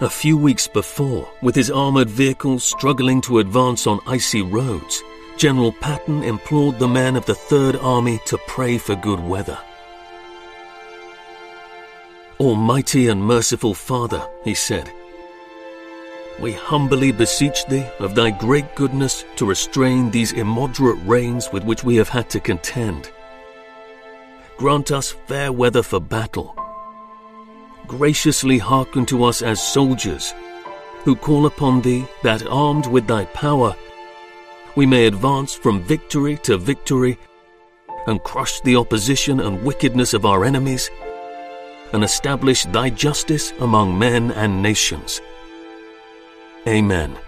A few weeks before, with his armored vehicles struggling to advance on icy roads, General Patton implored the men of the Third Army to pray for good weather. "Almighty and merciful Father," he said, "we humbly beseech thee of thy great goodness to restrain these immoderate rains with which we have had to contend. Grant us fair weather for battle. Graciously hearken to us as soldiers, who call upon thee that, armed with thy power, we may advance from victory to victory and crush the opposition and wickedness of our enemies and establish thy justice among men and nations. Amen."